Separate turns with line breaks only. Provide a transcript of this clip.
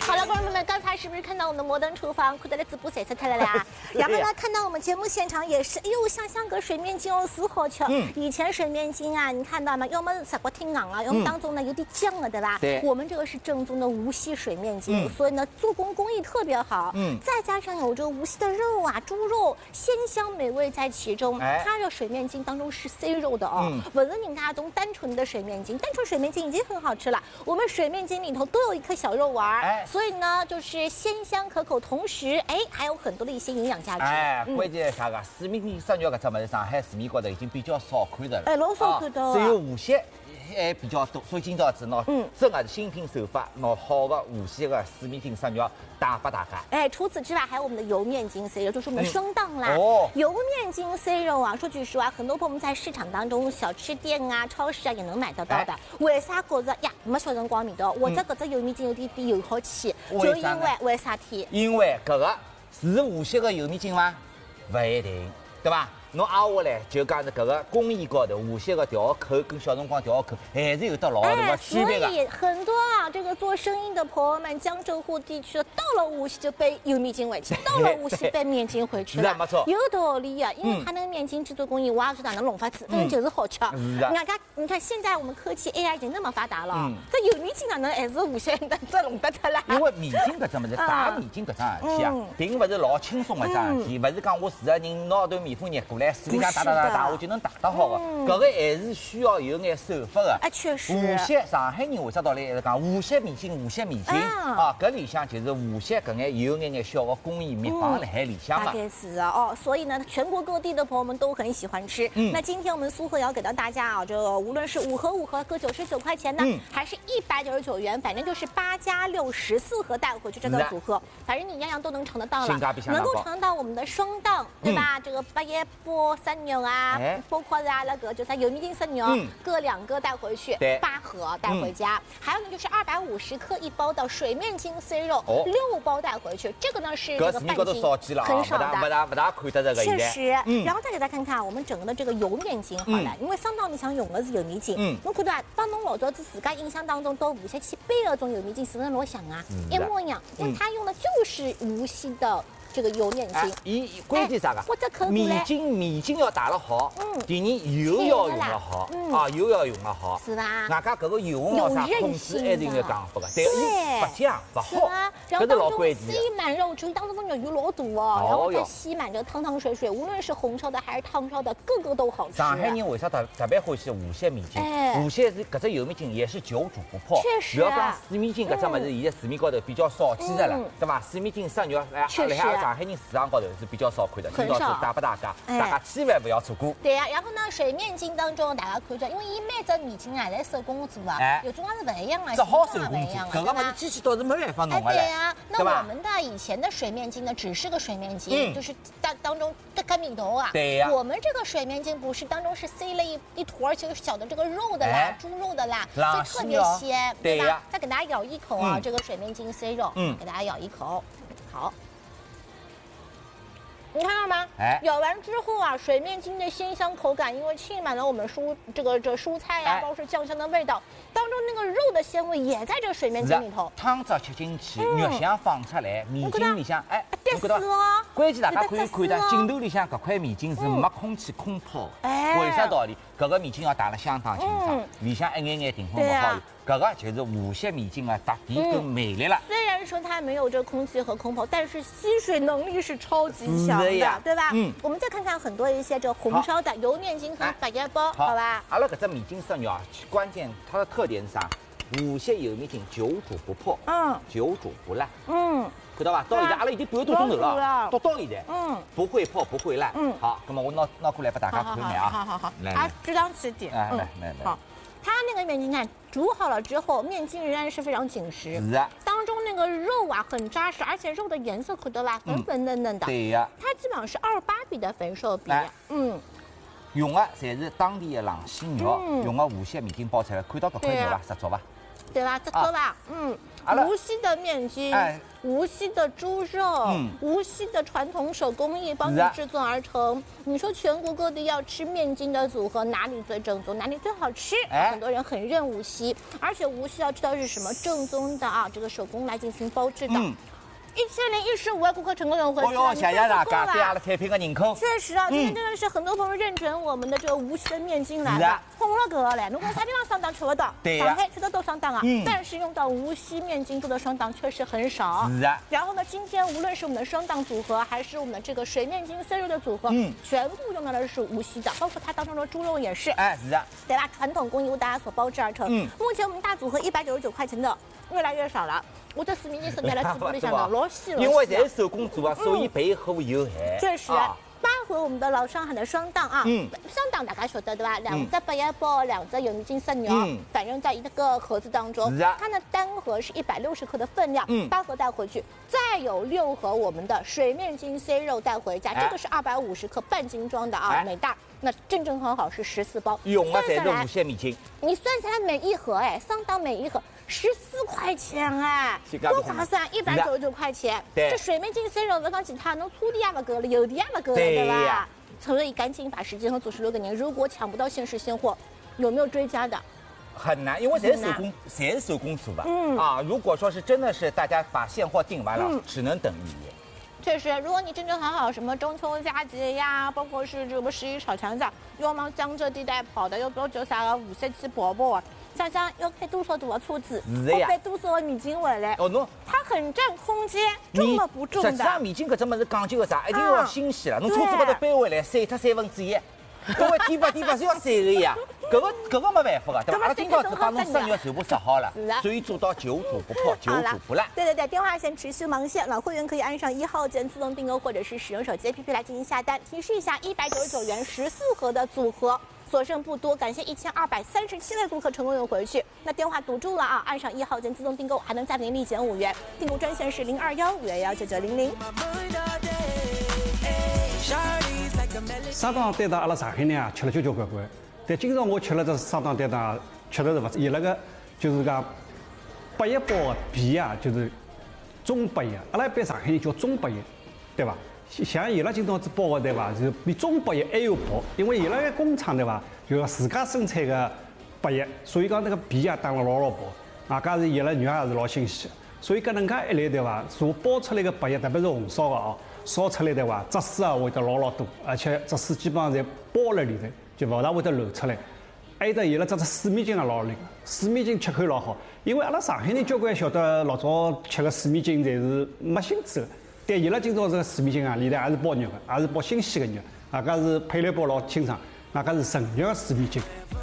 好了，观众朋友们，刚才是不是看到我们的摩登厨房，看到了直播晒死它了啦？然后呢，看到我们节目现场也是，哎呦，香个水面筋哦，是好吃。以前水面筋啊，你看到吗？要么石锅挺硬啊，要么当中呢有点浆了，对吧？
对。
我们这个是正宗的无锡水面筋，所以呢，做工工艺特别好。再加上有这个无锡的肉啊，猪肉鲜香美味在其中。它这水面筋当中是塞肉的哦，不是人家种单纯的水面筋，单纯水面筋已经很好吃了。我们水面筋里头都有一颗小肉丸，所以呢，就是鲜香可口，同时还有很多的一些营养价值。
关键啥个？水面筋杀肉搿只物事，上海市面高头已经比较少看到了。
老少看到。
只有无锡还比较多，所以今朝子喏，真的是新品手法，喏好的无锡的水面筋杀肉带给大家。
除此之外还有我们的油面筋塞肉，就是我们的双档啦。油面筋塞肉啊，说句实话，很多朋友们在市场当中、小吃店啊、超市啊也能买得到的。为啥觉着呀没小辰光味道，或者搿只油面筋有点油好气？就因为啥体？
因为搿个是无锡的油面筋吗？不一定，对吧？侬挨下来就讲是搿个工艺高头，无锡的调口跟小辰光调口还是有得老大的区别的。
所以很多啊，这个做生意的朋友们，江浙沪地区到了无锡就背油面筋回去，到了无锡背面筋回去了。
没错，
有道理啊，因为它那个面筋制作工艺，我也是哪能弄法子，反正就是好吃。你看现在我们科技 AI 已经那么发达了，这油面筋哪能还是无锡人这弄得出来？
因为面筋搿只物事，打面筋搿桩事体啊，并勿是老轻松的一桩事体，勿是讲我4个人拿一段面粉捏过来，水里向打，我就能打得好的。搿个还是需要有眼手法的。
确实。
无锡上海人为啥道理还是讲无锡面筋啊？搿里向就是无锡搿眼有眼小的工艺秘方辣海里向嘛。
大概是哦，所以呢，全国各地的朋友们都很喜欢吃。那今天我们苏荷要给到大家啊，这个无论是5盒各99块钱呢，还是199元，反正就是8+614盒带回去这个组合，反正你样样都能尝得到了，能够尝到我们的双档，对吧？这个八叶波三牛啊，包括啊那个就是油面筋三牛，各2个带回去，8盒带回家。还有呢就是250克1包的水面筋塞肉，6包带回去。这个呢是这个半斤，很少的，
不大看得这个。
确实。然后再给大家看看我们整个的这个油面筋好了，因为双档里向用的是油面筋，侬看到啊，帮侬老早子自家印象当中到无锡去背那种油面筋，是不是老像啊？一模一样，因为它用的就是无锡的。这个油面筋，
关键啥个？面筋要打得好，第二油要用得好，油要用得好，
是吧？
外加搿个油温啥控制还是有眼讲法的，对，不僵不好，
然后当中吸满肉之后，当中的油老多哦，然后再吸满这汤水，无论是红烧的还是汤烧的，个都好吃。
上海人为啥特别欢喜无锡面筋？无锡是搿只油面筋也是久煮不破，
确实。
不要讲水面筋搿只物事，现在市面高头比较少见的了，对吧？水面筋杀肉
确实。
上海人市场高头是比较少看的，今朝是带给大家，大家千万不要错过。
对呀，然后呢，水面筋当中大家看着，因为伊每只面筋啊，侪手工做啊，有种也是不一样的，
只好手工做，搿个物事机器倒是没办法弄的嘞。
对呀，那我们的以前的水面筋呢，只是个水面筋，就是当中这个米头啊。
对呀。
我们这个水面筋不是当中是塞了一坨就小的这个肉的啦，猪肉的啦，所以特别鲜，对吧？再给大家咬一口啊，这个水面筋塞肉，给大家咬一口，好。你看到吗？咬完之后啊，水面筋的鲜香口感，因为浸满了我们蔬菜呀，包括是酱香的味道，当中那个肉的鲜味也在这水面筋里头。
汤汁吃进去，肉香放出来，面筋里向
侬看到？
关键大家可以看到镜头里向搿块面筋是没空气空泡，为啥道理？搿个面筋要打得相当清爽，里向一眼淀粉不好有。搿个就是无锡面筋的特点跟魅力了。
虽然说它没有这空气和空泡，但是吸水能力是超级强的，对吧？我们再看看很多一些这红烧的油面筋和白叶包，好吧？
阿拉搿只面筋杀肉啊，关键它的特点是啥？无锡油面筋久煮不破，久煮不烂，看到吧？到现在阿拉已经半个多钟头了，到现在，不会破不会烂，好，那么我拿过来给大家看看啊，
好，来，这张起点，
来，
好。它那个面筋看煮好了之后，面筋仍然是非常紧实，
是啊，
当中那个肉啊很扎实，而且肉的颜色看到啦，粉粉嫩嫩的，
对呀，
它基本上是2:8比的肥瘦比，
用的侪是当地的冷鲜肉，用的无锡面筋包出来，看到搿块肉伐，十足伐？
对吧？这个吧，无锡的面筋，无锡的猪肉，无锡的传统手工艺帮你制作而成。你说全国各地要吃面筋的组合，哪里最正宗，哪里最好吃？很多人很认无锡，而且无锡要知道是什么正宗的啊，这个手工来进行包制的。1015万顾客成功用户，
哦哟，谢谢大家对阿拉产品的认可。
确实啊，今天真的是很多朋友认准我们的这个无锡的面筋来了，红了个嘞！如果啥地方上当吃不到，上海吃的都上当啊。但是用到无锡面筋做的双档确实很少。
是啊。
然后呢，今天无论是我们的双档组合，还是我们的这个水面筋丝肉的组合，全部用到的是无锡的，包括它当中的猪肉也是。
是啊。
对吧？传统工艺由大家所包制而成。目前我们大组合199块钱的越来越少了。我这水面筋是拿来嘴巴里向的，老细了。
因为这手工做啊，所以背后有限。
确实。8盒我们的老上海的双档啊，双档大家晓得对吧？2只8叶包，2只油米筋塞肉，反正在一个盒子当中。它呢单盒是160克的分量，8盒带回去，再有6盒我们的水面筋 C 肉带回家，这个是250克半斤装的啊，每袋。那正正好好是14包，
用了才是无锡面筋。
你算下来每一盒双档每一盒14块钱多划算，199块钱。这水面筋 C 肉不讲其他，侬粗的也不够了，油的也不够了，对吧？所以赶紧把时间和组织留给您。如果抢不到限时现货，有没有追加的？
很难，因为谁是手工做吧？如果说是真的是大家把现货订完了，只能等预约。
确实，如果你正正好好什么中秋佳节呀，包括是这个11小长假，要往江浙地带跑的，要不要叫啥个无锡去跑跑啊？想想要开多少多的车子，要带多少的米筋回来？它很占空间，重了不重的。
实际上米筋搿只物事讲究个啥，一定要新鲜了。侬车子高头背回来，晒脱1/3，各位地方是要晒的呀。搿个没办法个，对吧？阿拉今朝只把侬生肉全部杀好了，所以做到久煮不破，久煮不烂。
对，电话线持续忙线，老会员可以按上1号键自动订购，或者是使用手机 APP 来进行下单。提示一下，199元14盒的组合。所剩不多，感谢1237位顾客成功用回去。那电话堵住了啊，按上1号键自动订购，还能再给您立减5元。订购专线是021-511-9900。
上档担当阿拉上海人啊，吃了交交关关。但今朝我吃了这上档担当，确实是不，伊那个就是讲8叶包的皮啊，就是中8叶，阿拉一般上海人叫中8叶，对吧？像伊拉今朝子包的对吧，就是比中8叶还要薄，因为伊拉个工厂对吧，就自家生产个8叶，所以讲那个皮啊打了老薄，加是伊拉肉也是老新鲜，所以搿能介一来对伐，所包出来个8叶，特别是红烧个哦，烧出来对伐，汁水啊会得老多，而且汁水基本上侪包辣里头，就勿大会得流出来。还有得伊拉这只水面筋也老灵，水面筋吃口老好，因为阿拉上海人交关晓得老早吃个水面筋侪是没腥子个。但伊拉今朝这个水面筋啊，里头还是包肉的，还是包新鲜的肉，搿是配料包老清爽，搿是纯肉的水面筋。